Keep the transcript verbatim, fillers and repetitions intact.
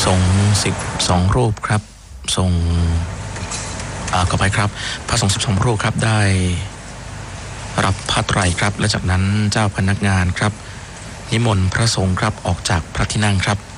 สงฆ์สิบสองรูปครับทรงอ่าขอไปครับพระสงฆ์สิบสองรูปครับได้รับผ้าไตรครับและจากนั้นเจ้าพนักงานครับนิมนต์พระสงฆ์ครับออกจากพระที่นั่งครับ